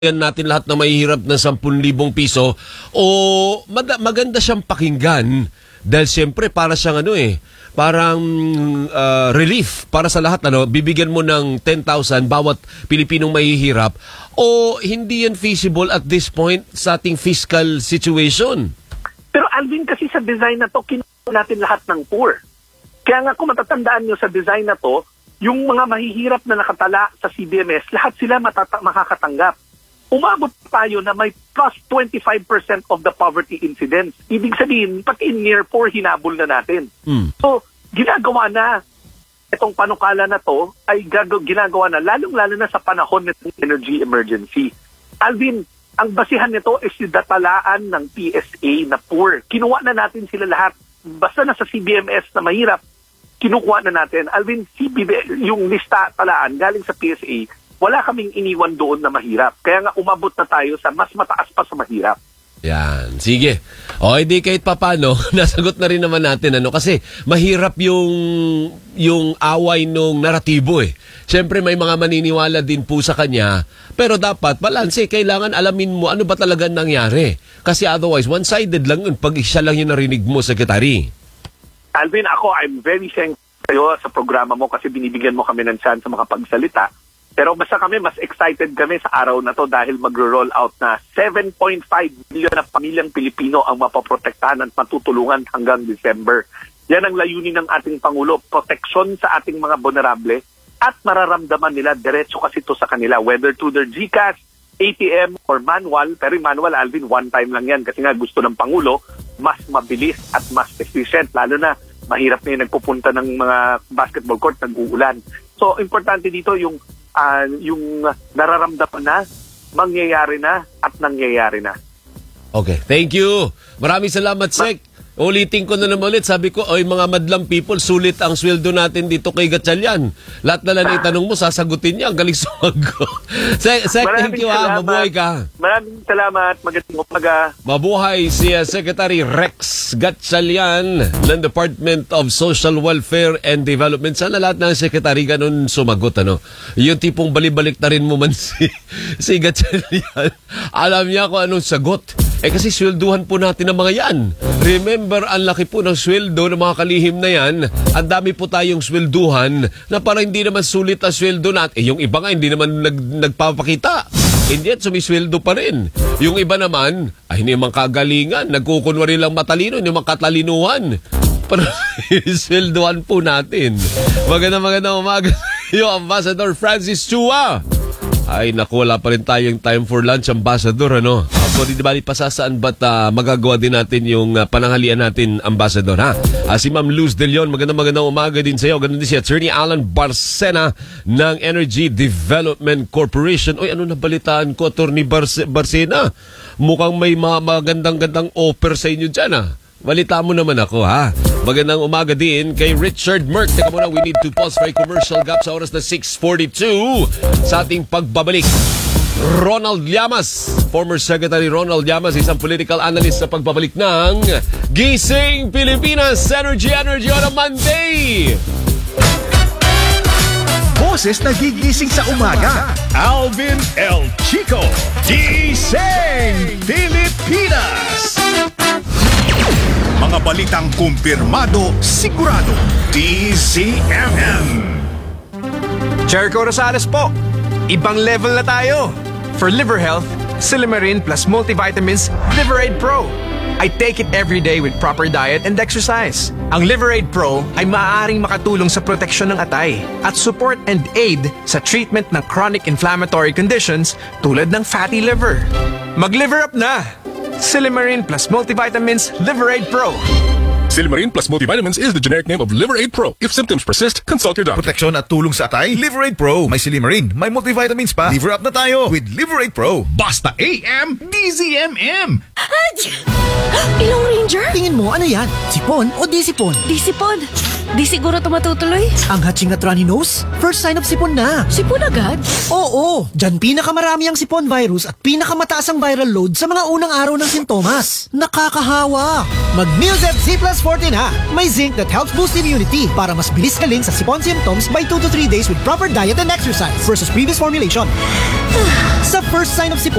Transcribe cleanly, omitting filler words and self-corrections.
yan natin lahat na mahihirap ng 10,000 piso o maganda siyang pakinggan dahil siyempre para siyang parang relief para sa lahat, bibigyan mo ng 10,000 bawat Pilipinong mahihirap o hindi yan feasible at this point sa ating fiscal situation? Pero Alvin, kasi sa design na to, kinuha natin lahat ng poor. Kaya nga kung matatandaan nyo sa design na to, yung mga mahihirap na nakatala sa CBMS, lahat sila makakatanggap. Umabot tayo na may plus 25% of the poverty incidence. Ibig sabihin, pati in year 4, hinabol na natin. So, ginagawa na itong panukala na to ay ginagawa na, lalong-lalo na sa panahon ng energy emergency. Alvin, ang basihan nito is datalaan ng PSA na poor. Kinuha na natin sila lahat. Basta na sa CBMS na mahirap, kinukuha na natin. Alvin, yung lista talaan galing sa PSA, wala kaming iniwan doon na mahirap. Kaya nga umabot na tayo sa mas mataas pa sa mahirap. Yan. Sige. O, hindi kahit papano, nasagot na rin naman natin. Kasi mahirap yung away nung naratibo eh. Siyempre may mga maniniwala din po sa kanya. Pero dapat, balanse, kailangan alamin mo ano ba talaga nangyari. Kasi otherwise, one-sided lang yun pag siya lang yung narinig mo, Secretary. Alvin, I'm very thankful sa'yo sa programa mo kasi binibigyan mo kami ng chance sa makapagsalita. Pero basta kami, mas excited kami sa araw na to dahil magro-roll out na 7.5 million na pamilyang Pilipino ang mapoprotektahan at matutulungan hanggang December. Yan ang layunin ng ating Pangulo, proteksyon sa ating mga vulnerable at mararamdaman nila diretso kasi ito sa kanila, whether through their GCash, ATM, or manual. Pero manual, Alvin, one time lang yan kasi nga gusto ng Pangulo, mas mabilis at mas efficient, lalo na mahirap na yung nagpupunta ng mga basketball court, nag-uulan. So, importante dito yung nararamdaman na, mangyayari na, at nangyayari na. Okay, thank you. Maraming salamat, Sec. Ulitin ko na naman ulit, sabi ko, oy mga madlang people, sulit ang sweldo natin dito kay Gatchalian. Lahat na lang itanong mo, sasagutin niya. Ang galing sumagot. Sec, thank you ha. Mabuhay ka. Maraming salamat. Magandang umaga. Mabuhay si Secretary Rex Gatchalian ng Department of Social Welfare and Development. Sana lahat ng secretary ganun sumagot. Yung tipong balibalik na rin mo man si Gatchalian. Alam niya kung anong sagot. Kasi swelduhan po natin ang mga yan. Remember, ang laki po ng sweldo ng mga kalihim na yan. Ang dami po tayong swelduhan na parang hindi naman sulit ang sweldo natin. Yung iba nga hindi naman nagpapakita. Hindi at sumisweldo pa rin. Yung iba naman, hindi naman kagalingan. Nagkukunwari lang matalino, hindi naman katalinuhan. Pero swelduhan po natin. Magandang umaga yung Ambassador Francis Chua. Ay, naku, wala pa rin tayong time for lunch, Ambassador, So, di ba pasasaan ba't magagawa din natin yung pananghalian natin, Ambassador, ha? Si Ma'am Luz De Leon, magandang umaga din sa iyo. Ganun din si Attorney Alan Barcena ng Energy Development Corporation. Oy, ano nabalitaan ko, Attorney Barcena? Mukhang may magandang offer sa inyo dyan, ha? Balita mo naman ako, ha? Magandang umaga din kay Richard Merck. Teka muna, we need to pause for a commercial gap sa oras na 6:42 sa ating pagbabalik. Ronald Llamas, former Secretary Ronald Llamas, isang political analyst sa pagbabalik ng Gising Pilipinas Energy on a Monday. Boses na gigising sa umaga. Alvin El Chico, Gising Pilipinas. Mga balitang kumpirmado, sigurado. DZMM. Jericho Rosales po. Ibang level na tayo. For liver health, Silymarin plus multivitamins Liverade Pro. I take it every day with proper diet and exercise. Ang Liverade Pro ay maaaring makatulong sa proteksyon ng atay at support and aid sa treatment ng chronic inflammatory conditions tulad ng fatty liver. Mag-liver up na! Silymarin plus multivitamins Liverade Pro. Silymarin plus multivitamins is the generic name of Liverade Pro. If symptoms persist, consult your doctor. Proteksyon at tulong sa atay, Liverade Pro. May Silymarin, may multivitamins pa. Liver up na tayo with Liverade Pro. Basta AM, DZMM. Ilong Ranger? Tingin mo, ano yan? Sipon o di sipon? Di sipon. Di siguro ito matutuloy. Ang hatching at runny nose? First sign of sipon na. Sipon agad? Oo, dyan pinakamarami ang sipon virus at pinakamataas ang viral load sa mga unang araw ng sintomas. Nakakahawa. Mag-Neosep C Plus 40 na. May zinc that helps boost immunity para mas bilis galing sa sipon symptoms by 2 to 3 days with proper diet and exercise versus previous formulation. Sa first sign of sipon,